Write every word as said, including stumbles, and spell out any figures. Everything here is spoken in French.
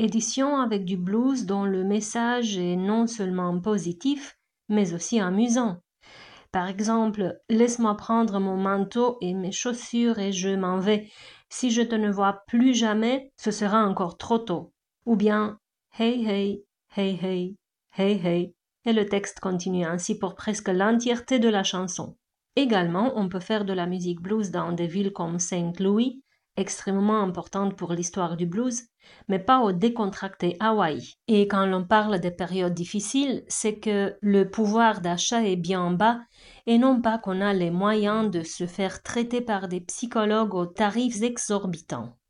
édition avec du blues dont le message est non seulement positif, mais aussi amusant. Par exemple, laisse-moi prendre mon manteau et mes chaussures et je m'en vais. Si je te ne vois plus jamais, ce sera encore trop tôt. Ou bien, hey hey, hey hey, hey hey. Et le texte continue ainsi pour presque l'entièreté de la chanson. Également, on peut faire de la musique blues dans des villes comme Saint Louis, extrêmement importante pour l'histoire du blues, mais pas au décontracté Hawaï. Et quand l'on parle des périodes difficiles, c'est que le pouvoir d'achat est bien bas et non pas qu'on a les moyens de se faire traiter par des psychologues aux tarifs exorbitants.